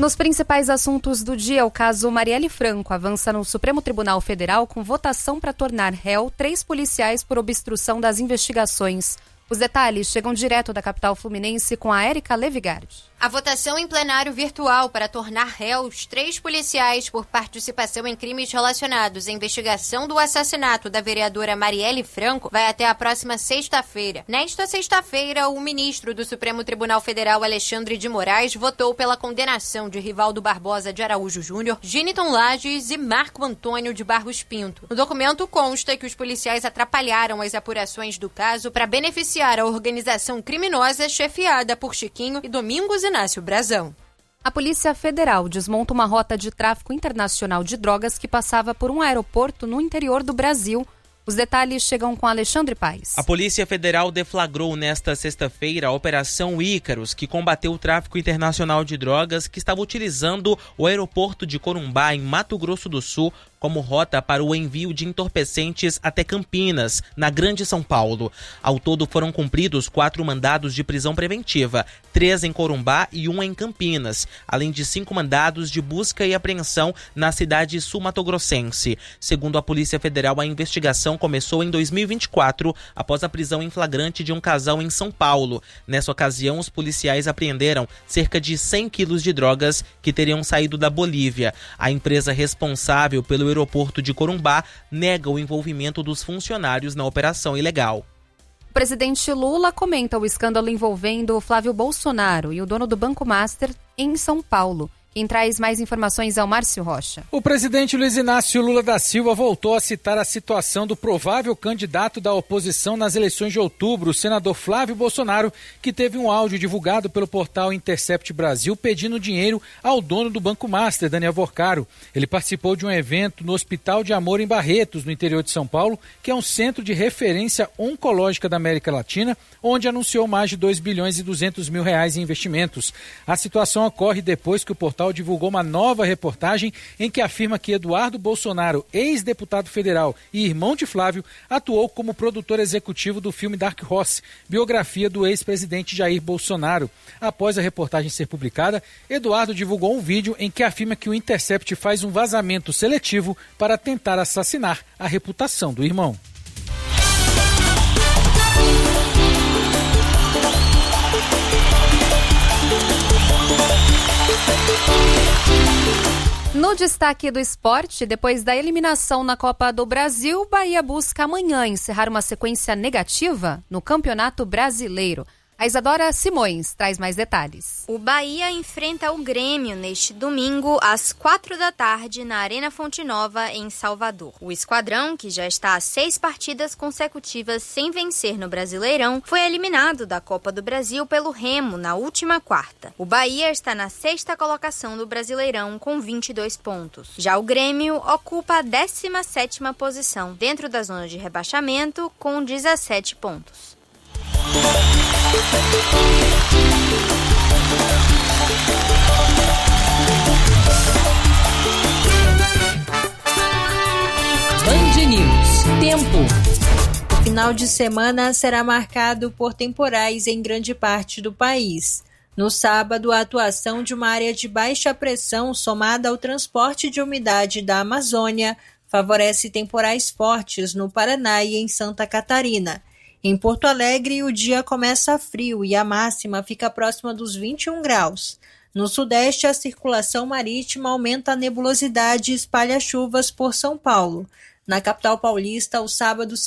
Nos principais assuntos do dia, o caso Marielle Franco avança no Supremo Tribunal Federal com votação para tornar réu 3 policiais por obstrução das investigações. Os detalhes chegam direto da capital fluminense com a Érica Levigardi. A votação em plenário virtual para tornar réus 3 policiais por participação em crimes relacionados à investigação do assassinato da vereadora Marielle Franco vai até a próxima sexta-feira. Nesta sexta-feira, o ministro do Supremo Tribunal Federal, Alexandre de Moraes, votou pela condenação de Rivaldo Barbosa de Araújo Júnior, Giniton Lages e Marco Antônio de Barros Pinto. No documento consta que os policiais atrapalharam as apurações do caso para beneficiar a organização criminosa chefiada por Chiquinho e Domingos Inácio Brazão. A Polícia Federal desmonta uma rota de tráfico internacional de drogas que passava por um aeroporto no interior do Brasil. Os detalhes chegam com Alexandre Paes. A Polícia Federal deflagrou nesta sexta-feira a Operação Ícaros, que combateu o tráfico internacional de drogas que estava utilizando o aeroporto de Corumbá, em Mato Grosso do Sul, como rota para o envio de entorpecentes até Campinas, na Grande São Paulo. Ao todo foram cumpridos 4 mandados de prisão preventiva, 3 em Corumbá e 1 em Campinas, além de 5 mandados de busca e apreensão na cidade sul-matogrossense. Segundo a Polícia Federal, a investigação começou em 2024, após a prisão em flagrante de um casal em São Paulo. Nessa ocasião, os policiais apreenderam cerca de 100 quilos de drogas que teriam saído da Bolívia. A empresa responsável pelo aeroporto de Corumbá nega o envolvimento dos funcionários na operação ilegal. O presidente Lula comenta o escândalo envolvendo Flávio Bolsonaro e o dono do Banco Master em São Paulo. Quem traz mais informações é o Márcio Rocha. O presidente Luiz Inácio Lula da Silva voltou a citar a situação do provável candidato da oposição nas eleições de outubro, o senador Flávio Bolsonaro, que teve um áudio divulgado pelo portal Intercept Brasil pedindo dinheiro ao dono do Banco Master, Daniel Vorcaro. Ele participou de um evento no Hospital de Amor em Barretos, no interior de São Paulo, que é um centro de referência oncológica da América Latina, onde anunciou mais de 2 bilhões e 200 mil reais em investimentos. A situação ocorre depois que o portal divulgou uma nova reportagem em que afirma que Eduardo Bolsonaro, ex-deputado federal e irmão de Flávio, atuou como produtor executivo do filme Dark Horse, biografia do ex-presidente Jair Bolsonaro. Após a reportagem ser publicada, Eduardo divulgou um vídeo em que afirma que o Intercept faz um vazamento seletivo para tentar assassinar a reputação do irmão. No destaque do esporte, depois da eliminação na Copa do Brasil, Bahia busca amanhã encerrar uma sequência negativa no Campeonato Brasileiro. A Isadora Simões traz mais detalhes. O Bahia enfrenta o Grêmio neste domingo, às 4 da tarde, na Arena Fonte Nova, em Salvador. O esquadrão, que já está a 6 partidas consecutivas sem vencer no Brasileirão, foi eliminado da Copa do Brasil pelo Remo na última quarta. O Bahia está na 6ª colocação do Brasileirão, com 22 pontos. Já o Grêmio ocupa a 17ª posição, dentro da zona de rebaixamento, com 17 pontos. Band News. Tempo. O final de semana será marcado por temporais em grande parte do país. No sábado, a atuação de uma área de baixa pressão somada ao transporte de umidade da Amazônia favorece temporais fortes no Paraná e em Santa Catarina. Em Porto Alegre, o dia começa frio e a máxima fica próxima dos 21 graus. No Sudeste, a circulação marítima aumenta a nebulosidade e espalha chuvas por São Paulo. Na capital paulista, o sábado